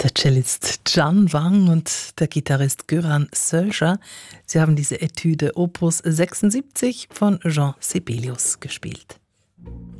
Der Cellist Can Wang und der Gitarrist Göran Sölscher, sie haben diese Etüde Opus 76 von Jean Sibelius gespielt.